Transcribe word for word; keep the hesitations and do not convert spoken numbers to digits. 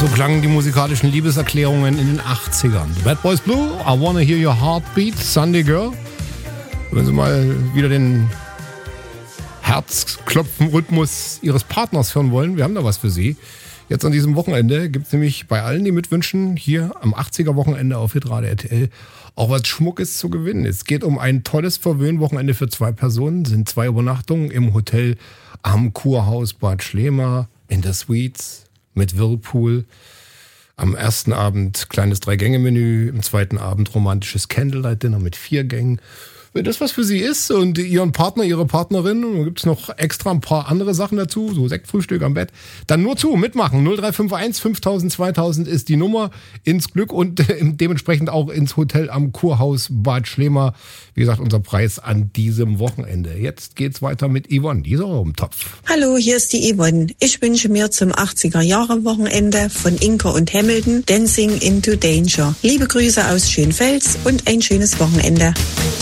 So klangen die musikalischen Liebeserklärungen in den achtzigern. Bad Boys Blue, I Wanna Hear Your Heartbeat, Sunday Girl. Wenn Sie mal wieder den Herzklopfen-Rhythmus Ihres Partners hören wollen, wir haben da was für Sie. Jetzt an diesem Wochenende gibt es nämlich bei allen, die mitwünschen, hier am achtziger-Wochenende auf Hitradio R T L auch was Schmuckes zu gewinnen. Es geht um ein tolles Verwöhnwochenende für zwei Personen. Es sind zwei Übernachtungen im Hotel am Kurhaus Bad Schlema in der Suites mit Whirlpool. Am ersten Abend kleines Drei-Gänge-Menü, im zweiten Abend romantisches Candlelight-Dinner mit vier Gängen. Wenn das was für Sie ist und Ihren Partner, Ihre Partnerin, und dann gibt es noch extra ein paar andere Sachen dazu, so Sektfrühstück am Bett, dann nur zu, mitmachen. null drei fünf eins fünftausend zweitausend ist die Nummer ins Glück und dementsprechend auch ins Hotel am Kurhaus Bad Schlema. Wie gesagt, unser Preis an diesem Wochenende. Jetzt geht's weiter mit Yvonne, die ist auch im Topf. Hallo, hier ist die Yvonne. Ich wünsche mir zum achtziger-Jahre-Wochenende von Inka und Hamilton Dancing into Danger. Liebe Grüße aus Schönfels und ein schönes Wochenende.